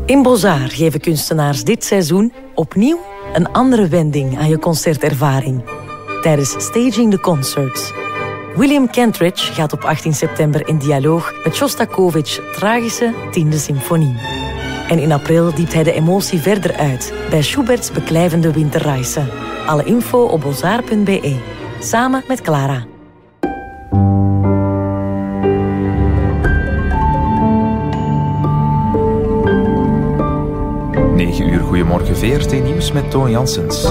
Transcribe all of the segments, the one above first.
In Bozar geven kunstenaars dit seizoen opnieuw een andere wending aan je concertervaring. Tijdens Staging the Concerts. William Kentridge gaat op 18 september in dialoog met Shostakovich's tragische 10e symfonie. En in april diept hij de emotie verder uit bij Schubert's beklijvende Winterreise. Alle info op bozar.be. Samen met Clara. Goedemorgen, VRT-nieuws met Toon Janssens.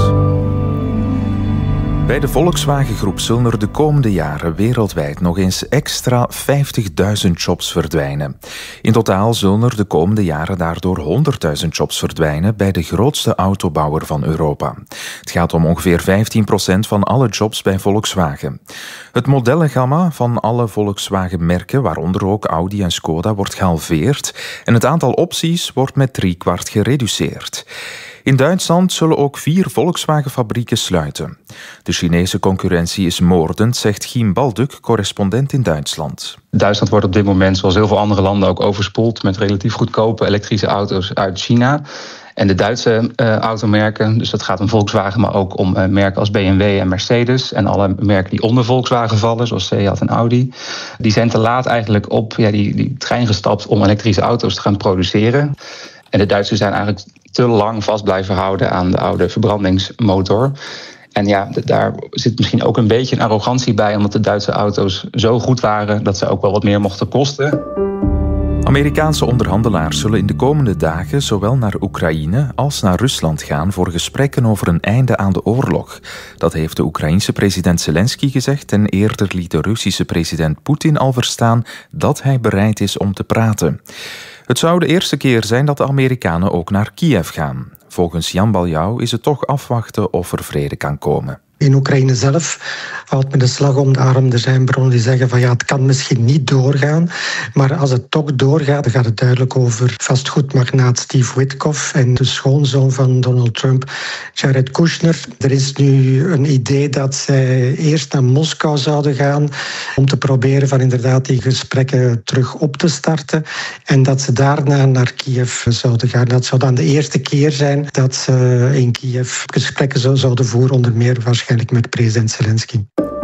Bij de Volkswagen-groep zullen er de komende jaren wereldwijd nog eens extra 50.000 jobs verdwijnen. In totaal zullen er de komende jaren daardoor 100.000 jobs verdwijnen bij de grootste autobouwer van Europa. Het gaat om ongeveer 15% van alle jobs bij Volkswagen. Het modellengamma van alle Volkswagen-merken, waaronder ook Audi en Skoda, wordt gehalveerd en het aantal opties wordt met 3/4 gereduceerd. In Duitsland zullen ook 4 Volkswagen-fabrieken sluiten. De Chinese concurrentie is moordend, zegt Giem Balduk, correspondent in Duitsland. Duitsland wordt op dit moment, zoals heel veel andere landen, ook overspoeld met relatief goedkope elektrische auto's uit China. En de Duitse automerken, dus dat gaat om Volkswagen, maar ook om merken als BMW en Mercedes en alle merken die onder Volkswagen vallen, zoals Seat en Audi, die zijn te laat eigenlijk op die trein gestapt om elektrische auto's te gaan produceren. En de Duitsers zijn eigenlijk te lang vast blijven houden aan de oude verbrandingsmotor. En ja, daar zit misschien ook een beetje een arrogantie bij, omdat de Duitse auto's zo goed waren dat ze ook wel wat meer mochten kosten. Amerikaanse onderhandelaars zullen in de komende dagen zowel naar Oekraïne als naar Rusland gaan voor gesprekken over een einde aan de oorlog. Dat heeft de Oekraïense president Zelensky gezegd en eerder liet de Russische president Poetin al verstaan dat hij bereid is om te praten. Het zou de eerste keer zijn dat de Amerikanen ook naar Kiev gaan. Volgens Jan Baljouw is het toch afwachten of er vrede kan komen. In Oekraïne zelf valt met de slag om de arm. Er zijn bronnen die zeggen van het kan misschien niet doorgaan. Maar als het toch doorgaat, dan gaat het duidelijk over vastgoedmagnaat Steve Witkoff en de schoonzoon van Donald Trump, Jared Kushner. Er is nu een idee dat zij eerst naar Moskou zouden gaan om te proberen van inderdaad die gesprekken terug op te starten. En dat ze daarna naar Kiev zouden gaan. Dat zou dan de eerste keer zijn dat ze in Kiev gesprekken zouden voeren, onder meer waarschijnlijk met president Zelensky.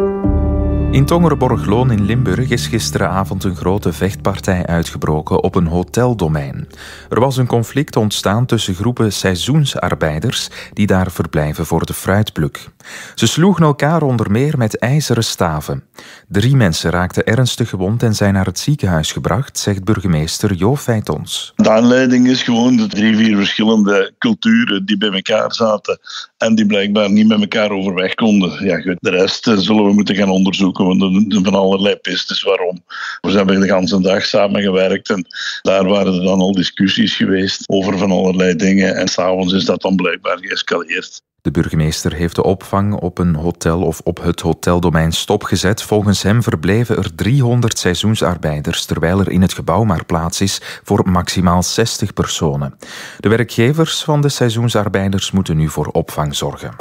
In Tongerenborgloon in Limburg is gisteravond een grote vechtpartij uitgebroken op een hoteldomein. Er was een conflict ontstaan tussen groepen seizoensarbeiders die daar verblijven voor de fruitpluk. Ze sloegen elkaar onder meer met ijzeren staven. 3 mensen raakten ernstig gewond en zijn naar het ziekenhuis gebracht, zegt burgemeester Jo Feitons. De aanleiding is gewoon de 3-4 verschillende culturen die bij elkaar zaten en die blijkbaar niet met elkaar overweg konden. Ja, goed, de rest zullen we moeten gaan onderzoeken. Want er zijn van allerlei pistes waarom. We hebben de hele dag samengewerkt en daar waren er dan al discussies geweest over van allerlei dingen. En s'avonds is dat dan blijkbaar geëscaleerd. De burgemeester heeft de opvang op een hotel of op het hoteldomein stopgezet. Volgens hem verbleven er 300 seizoensarbeiders, terwijl er in het gebouw maar plaats is voor maximaal 60 personen. De werkgevers van de seizoensarbeiders moeten nu voor opvang zorgen.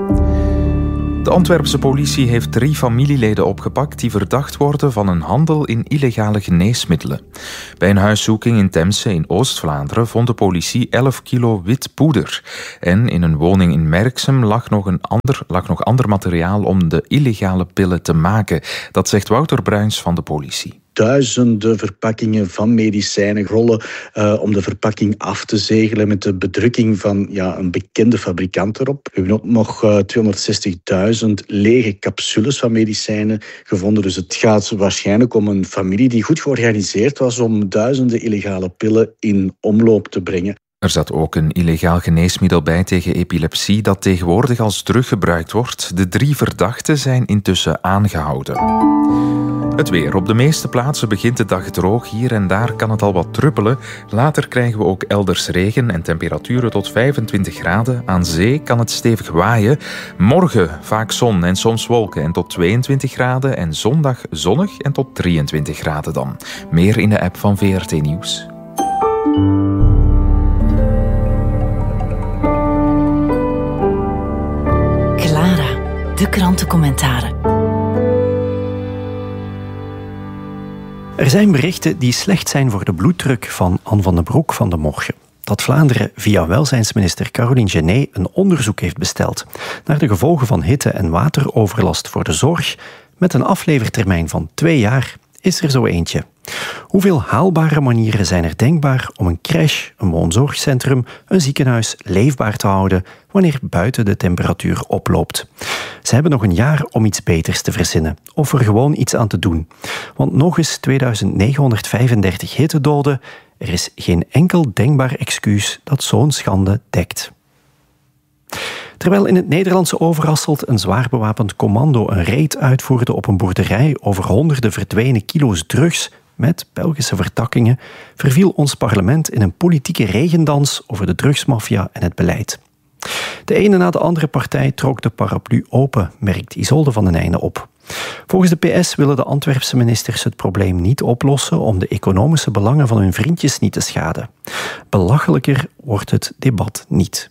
De Antwerpse politie heeft 3 familieleden opgepakt die verdacht worden van een handel in illegale geneesmiddelen. Bij een huiszoeking in Temse in Oost-Vlaanderen vond de politie 11 kilo wit poeder. En in een woning in Merksem lag nog ander materiaal om de illegale pillen te maken. Dat zegt Wouter Bruins van de politie. Duizenden verpakkingen van medicijnen rollen om de verpakking af te zegelen met de bedrukking van een bekende fabrikant erop. We hebben ook nog 260.000 lege capsules van medicijnen gevonden. Dus het gaat waarschijnlijk om een familie die goed georganiseerd was om duizenden illegale pillen in omloop te brengen. Er zat ook een illegaal geneesmiddel bij tegen epilepsie dat tegenwoordig als drug gebruikt wordt. De 3 verdachten zijn intussen aangehouden. Het weer. Op de meeste plaatsen begint de dag droog. Hier en daar kan het al wat druppelen. Later krijgen we ook elders regen en temperaturen tot 25 graden. Aan zee kan het stevig waaien. Morgen vaak zon en soms wolken en tot 22 graden. En zondag zonnig en tot 23 graden dan. Meer in de app van VRT Nieuws. Clara, de krantencommentaren. Er zijn berichten die slecht zijn voor de bloeddruk van Anne van den Broek van de morgen. dat Vlaanderen via welzijnsminister Caroline Genet een onderzoek heeft besteld naar de gevolgen van hitte- en wateroverlast voor de zorg. Met een aflevertermijn van 2 jaar is er zo eentje. Hoeveel haalbare manieren zijn er denkbaar om een crash, een woonzorgcentrum, een ziekenhuis leefbaar te houden wanneer buiten de temperatuur oploopt? Ze hebben nog een jaar om iets beters te verzinnen of er gewoon iets aan te doen. Want nog eens 2935 hittedoden, er is geen enkel denkbaar excuus dat zo'n schande dekt. Terwijl in het Nederlandse Overasselt een zwaar bewapend commando een raid uitvoerde op een boerderij over honderden verdwenen kilo's drugs met Belgische vertakkingen, verviel ons parlement in een politieke regendans over de drugsmafia en het beleid. De ene na de andere partij trok de paraplu open, merkt Isolde van den Einde op. Volgens de PS willen de Antwerpse ministers het probleem niet oplossen om de economische belangen van hun vriendjes niet te schaden. Belachelijker wordt het debat niet.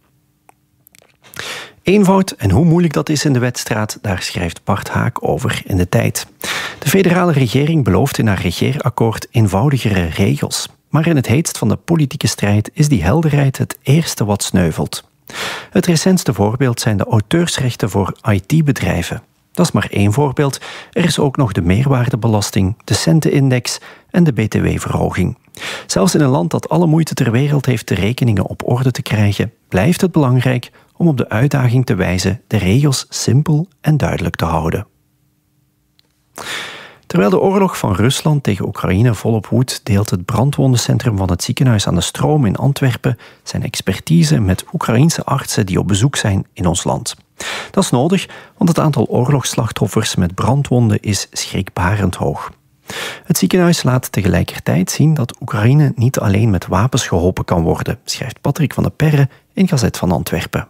Eenvoud en hoe moeilijk dat is in de wedstrijd, daar schrijft Bart Haak over in De Tijd. De federale regering belooft in haar regeerakkoord eenvoudigere regels. Maar in het heetst van de politieke strijd is die helderheid het eerste wat sneuvelt. Het recentste voorbeeld zijn de auteursrechten voor IT-bedrijven. Dat is maar één voorbeeld. Er is ook nog de meerwaardebelasting, de centenindex en de btw-verhoging. Zelfs in een land dat alle moeite ter wereld heeft de rekeningen op orde te krijgen, blijft het belangrijk om op de uitdaging te wijzen de regels simpel en duidelijk te houden. Terwijl de oorlog van Rusland tegen Oekraïne volop woedt, deelt het brandwondencentrum van het ziekenhuis aan de Stroom in Antwerpen zijn expertise met Oekraïense artsen die op bezoek zijn in ons land. Dat is nodig, want het aantal oorlogsslachtoffers met brandwonden is schrikbarend hoog. Het ziekenhuis laat tegelijkertijd zien dat Oekraïne niet alleen met wapens geholpen kan worden, schrijft Patrick van de Perre in Gazet van Antwerpen.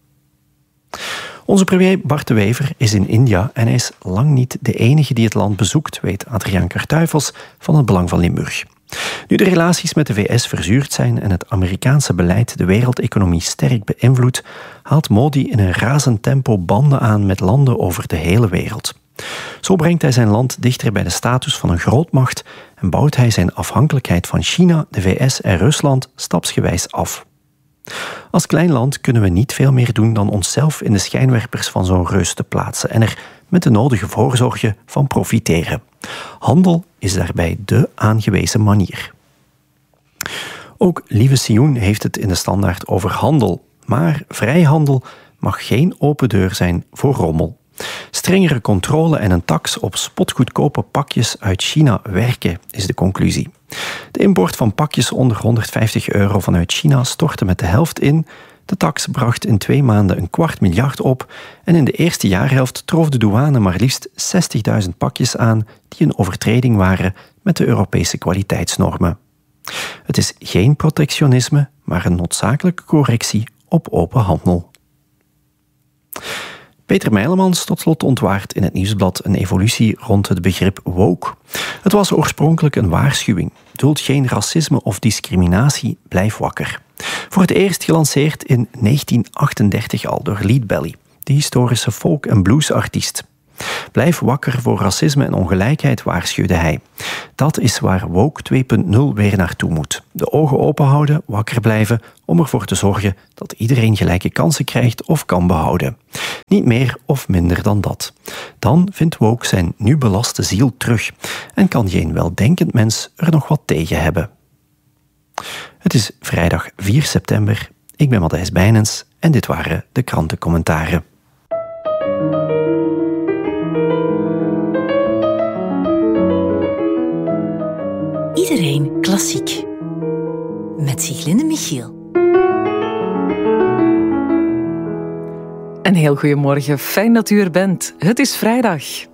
Onze premier Bart de Wever is in India en hij is lang niet de enige die het land bezoekt, weet Adriaan Kartuifels van het Belang van Limburg. Nu de relaties met de VS verzuurd zijn en het Amerikaanse beleid de wereldeconomie sterk beïnvloedt, haalt Modi in een razend tempo banden aan met landen over de hele wereld. Zo brengt hij zijn land dichter bij de status van een grootmacht en bouwt hij zijn afhankelijkheid van China, de VS en Rusland stapsgewijs af. Als klein land kunnen we niet veel meer doen dan onszelf in de schijnwerpers van zo'n reus te plaatsen en er met de nodige voorzorgen van profiteren. Handel is daarbij dé aangewezen manier. Ook Lieve Sioen heeft het in de Standaard over handel, maar vrijhandel mag geen open deur zijn voor rommel. Strengere controle en een tax op spotgoedkope pakjes uit China werken, is de conclusie. De import van pakjes onder €150 vanuit China stortte met de helft in. De tax bracht in 2 maanden €250 miljoen op en in de eerste jaarhelft trof de douane maar liefst 60.000 pakjes aan die in overtreding waren met de Europese kwaliteitsnormen. Het is geen protectionisme, maar een noodzakelijke correctie op open handel. Peter Meilemans tot slot ontwaart in het Nieuwsblad een evolutie rond het begrip woke. Het was oorspronkelijk een waarschuwing. Duld geen racisme of discriminatie, blijf wakker. Voor het eerst gelanceerd in 1938 al door Leadbelly, de historische folk- en bluesartiest. Blijf wakker voor racisme en ongelijkheid, waarschuwde hij. Dat is waar Woke 2.0 weer naartoe moet. De ogen open houden, wakker blijven, om ervoor te zorgen dat iedereen gelijke kansen krijgt of kan behouden. Niet meer of minder dan dat. Dan vindt Woke zijn nu belaste ziel terug en kan geen weldenkend mens er nog wat tegen hebben. Het is vrijdag 4 september. Ik ben Matthijs Bijnens en dit waren de krantencommentaren. Iedereen klassiek. Met Sieglinde Michiel. Een heel goedemorgen, fijn dat u er bent. Het is vrijdag.